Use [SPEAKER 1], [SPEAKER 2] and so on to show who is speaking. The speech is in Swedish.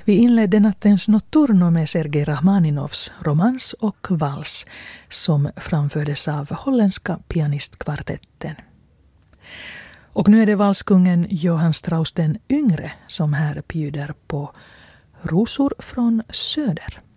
[SPEAKER 1] Vi inledde nattens notturno med Sergej Rachmaninovs romans och vals som framfördes av holländska pianistkvartetten. Och nu är det valskungen Johann Strauss den yngre som här bjuder på Rosor från söder.